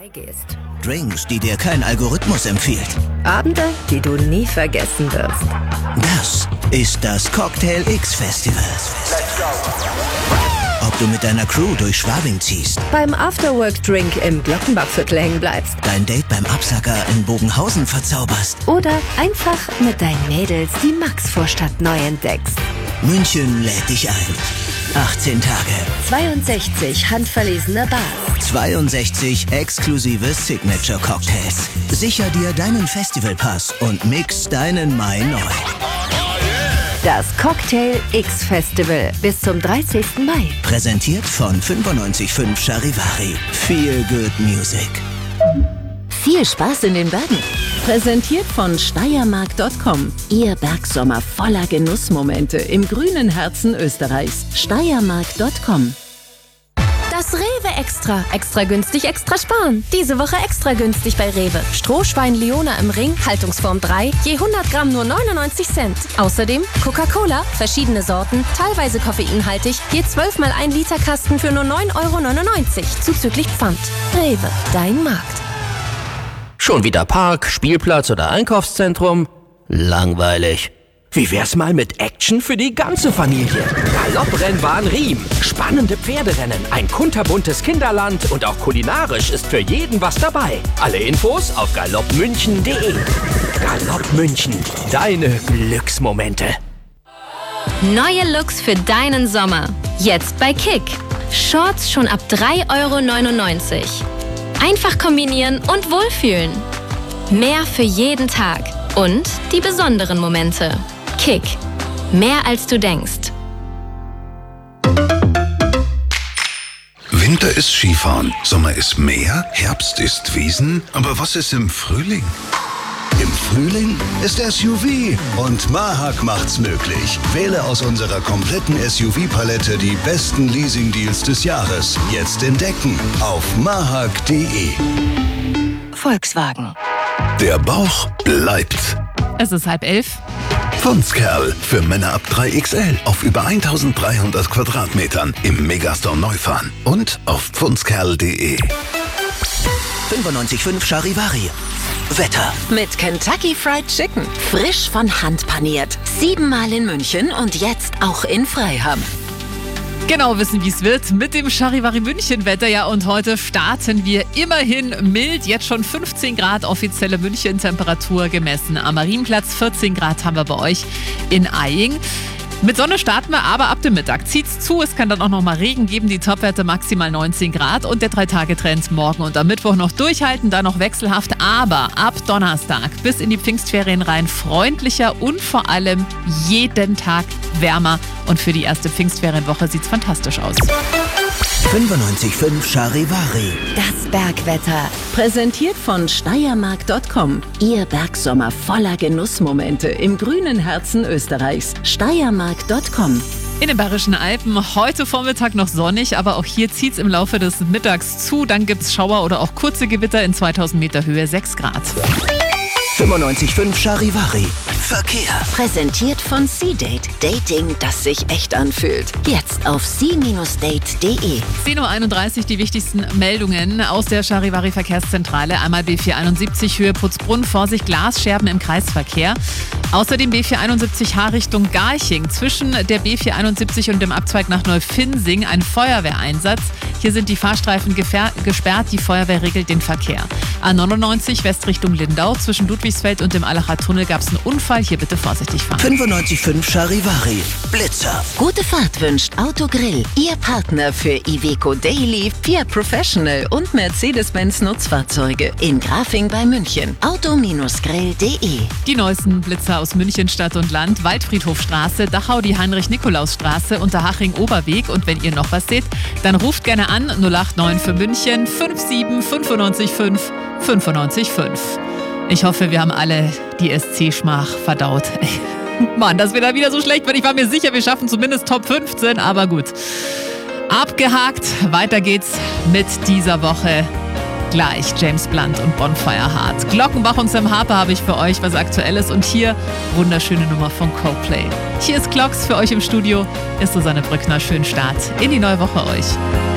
vorbeigehst. Drinks, die dir kein Algorithmus empfiehlt. Abende, die du nie vergessen wirst. Das ist das Cocktail X Festival. Ob du mit deiner Crew durch Schwabing ziehst, Beim Afterwork-Drink im Glockenbachviertel hängen bleibst. dein Date beim Absacker in Bogenhausen verzauberst. Oder einfach mit deinen Mädels die Maxvorstadt neu entdeckst. München lädt dich ein. 18 Tage, 62 handverlesene Bars. 62 exklusive Signature-Cocktails. Sicher dir deinen Festivalpass und mix deinen Mai neu. Das Cocktail X Festival bis zum 30. Mai. Präsentiert von 95.5 Charivari. Feel good music. Viel Spaß in den Bergen. Präsentiert von Steiermark.com. Ihr Bergsommer voller Genussmomente im grünen Herzen Österreichs. Steiermark.com. Das Rewe Extra. Extra günstig, extra sparen. Diese Woche extra günstig bei Rewe. Strohschwein Leona im Ring, Haltungsform 3, je 100 Gramm nur 99 Cent. Außerdem Coca-Cola, verschiedene Sorten, teilweise koffeinhaltig, je 12 mal 1 Liter Kasten für nur 9,99 € zuzüglich Pfand. Rewe, dein Markt. Schon wieder Park, Spielplatz oder Einkaufszentrum? Langweilig. Wie wär's mal mit Action für die ganze Familie? Galopprennbahn Riem, spannende Pferderennen, ein kunterbuntes Kinderland und auch kulinarisch ist für jeden was dabei. Alle Infos auf galoppmünchen.de. Galopp München, deine Glücksmomente. Neue Looks für deinen Sommer. Jetzt bei Kick. Shorts schon ab 3,99 €. Einfach kombinieren und wohlfühlen. Mehr für jeden Tag. Und die besonderen Momente. Kick. Mehr als du denkst. Winter ist Skifahren, Sommer ist Meer, Herbst ist Wiesen. Aber was ist im Frühling? Im Frühling ist SUV und Mahak macht's möglich. Wähle aus unserer kompletten SUV-Palette die besten Leasing-Deals des Jahres. Jetzt entdecken auf mahak.de. Volkswagen. Der Bauch bleibt. Es ist 10:30. Pfundskerl für Männer ab 3XL auf über 1300 Quadratmetern im Megastore Neufahren und auf pfundskerl.de. 95.5 Charivari. Wetter. Mit Kentucky Fried Chicken. Frisch von Hand paniert. 7-mal in München und jetzt auch in Freiham. Genau wissen, wie es wird mit dem Charivari München Wetter. Ja, und heute starten wir immerhin mild. Jetzt schon 15 Grad offizielle München-Temperatur gemessen. Am Marienplatz 14 Grad haben wir bei euch in Eying. Mit Sonne starten wir, aber ab dem Mittag zieht's zu. Es kann dann auch noch mal Regen geben. Die Topwerte maximal 19 Grad. Und der 3-Tage-Trend morgen und am Mittwoch noch durchhalten, dann noch wechselhaft. Aber ab Donnerstag bis in die Pfingstferien rein freundlicher und vor allem jeden Tag wärmer. Und für die erste Pfingstferienwoche sieht's fantastisch aus. 95.5 Charivari. Das Bergwetter. Präsentiert von Steiermark.com. Ihr Bergsommer voller Genussmomente im grünen Herzen Österreichs. Steiermark.com. In den Bayerischen Alpen heute Vormittag noch sonnig, aber auch hier zieht's im Laufe des Mittags zu. Dann gibt's Schauer oder auch kurze Gewitter in 2000 Meter Höhe, 6 Grad. 95.5 Charivari. Verkehr. Präsentiert von C-Date. Dating, das sich echt anfühlt. Jetzt auf c-date.de. 10:31 Uhr die wichtigsten Meldungen aus der Charivari Verkehrszentrale. Einmal B471 Höhe Putzbrunn, Vorsicht Glasscherben im Kreisverkehr. Außerdem B471H Richtung Garching. Zwischen der B471 und dem Abzweig nach Neufinsing ein Feuerwehreinsatz. Hier sind die Fahrstreifen gesperrt. Die Feuerwehr regelt den Verkehr. A99 West Richtung Lindau. Zwischen Ludwigsfeld und dem Allacher Tunnel gab es einen Unfall. Hier bitte vorsichtig fahren. 95.5 Charivari. Blitzer. Gute Fahrt wünscht Autogrill. Ihr Partner für Iveco Daily, Fiat Professional und Mercedes-Benz Nutzfahrzeuge. In Grafing bei München. Auto-grill.de. Die neuesten Blitzer aus München Stadt und Land. Waldfriedhofstraße, Dachau die Heinrich-Nikolaus-Straße, Unterhaching-Oberweg. Und wenn ihr noch was seht, dann ruft gerne an 089 für München 57 95 5 95 5. Ich hoffe, wir haben alle die SC-Schmach verdaut. Mann, das wird dann wieder so schlecht, weil ich war mir sicher, wir schaffen zumindest Top 15, aber gut. Abgehakt, weiter geht's mit dieser Woche. Gleich James Blunt und Bonfire Heart. Glockenbach und Sam Harper habe ich für euch was Aktuelles und hier wunderschöne Nummer von Coldplay. Hier ist Clocks für euch im Studio. Ist Susanne Brückner. Schönen Start in die neue Woche euch.